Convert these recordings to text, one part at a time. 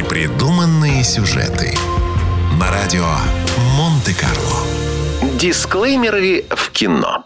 Непридуманные сюжеты на радио Монте-Карло. Дисклеймеры в кино.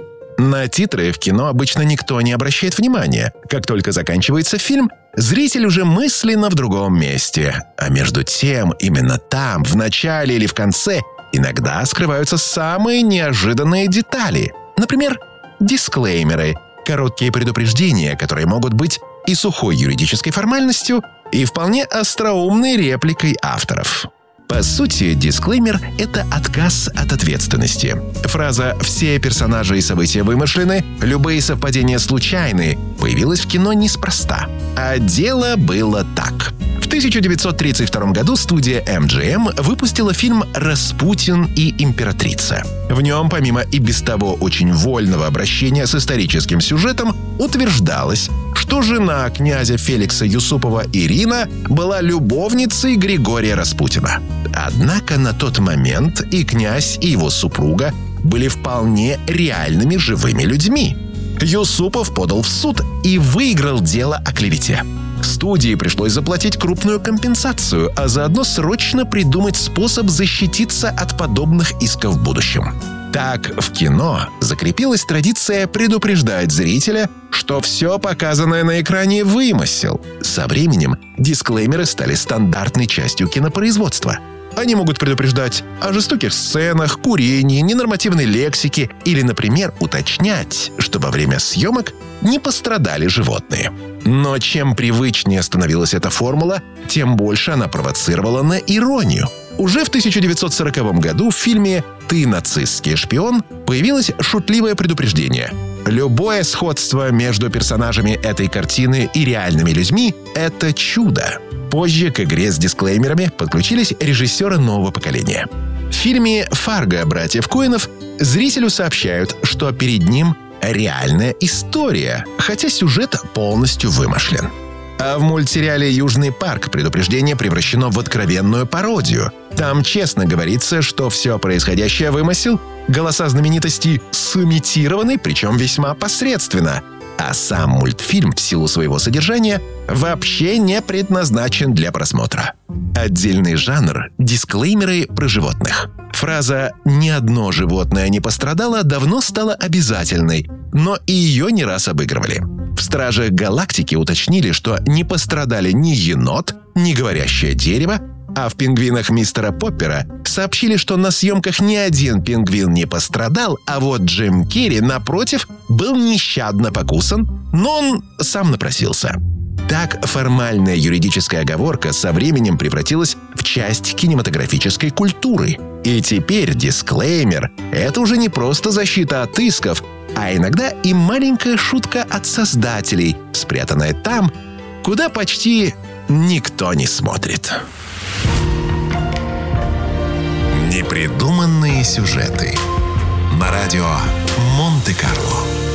На титры в кино обычно никто не обращает внимания. Как только заканчивается фильм, зритель уже мысленно в другом месте. А между тем, именно там, в начале или в конце, иногда скрываются самые неожиданные детали. Например, дисклеймеры – короткие предупреждения, которые могут быть и сухой юридической формальностью, и вполне остроумной репликой авторов. По сути, дисклеймер — это отказ от ответственности. Фраза «все персонажи и события вымышлены, любые совпадения случайны» появилась в кино неспроста. А дело было так. В 1932 году студия MGM выпустила фильм «Распутин и императрица». В нем, помимо и без того очень вольного обращения с историческим сюжетом, утверждалось, что жена князя Феликса Юсупова Ирина была любовницей Григория Распутина. Однако на тот момент и князь, и его супруга были вполне реальными живыми людьми. Юсупов подал в суд и выиграл дело о клевете. Студии пришлось заплатить крупную компенсацию, а заодно срочно придумать способ защититься от подобных исков в будущем. Так, в кино закрепилась традиция предупреждать зрителя, что все показанное на экране – вымысел. Со временем дисклеймеры стали стандартной частью кинопроизводства. Они могут предупреждать о жестоких сценах, курении, ненормативной лексике или, например, уточнять, что во время съемок не пострадали животные. Но чем привычнее становилась эта формула, тем больше она провоцировала на иронию. Уже в 1940 году в фильме «Ты нацистский шпион» появилось шутливое предупреждение. Любое сходство между персонажами этой картины и реальными людьми – это чудо. Позже к игре с дисклеймерами подключились режиссеры нового поколения. В фильме «Фарго» братьев Коэнов зрителю сообщают, что перед ним реальная история, хотя сюжет полностью вымышлен. А в мультсериале «Южный парк» предупреждение превращено в откровенную пародию. Там честно говорится, что все происходящее вымысел, голоса знаменитостей сымитированы, причем весьма посредственно. А сам мультфильм в силу своего содержания вообще не предназначен для просмотра. Отдельный жанр – дисклеймеры про животных. Фраза «ни одно животное не пострадало» давно стала обязательной, но и ее не раз обыгрывали. В «Стражах Галактики» уточнили, что не пострадали ни енот, ни говорящее дерево, а в «Пингвинах мистера Поппера» сообщили, что на съемках ни один пингвин не пострадал, а вот Джим Керри, напротив, был нещадно покусан, но он сам напросился. Так формальная юридическая оговорка со временем превратилась в часть кинематографической культуры. И теперь дисклеймер – это уже не просто защита от исков, а иногда и маленькая шутка от создателей, спрятанная там, куда почти никто не смотрит. Непридуманные сюжеты на радио Монте-Карло.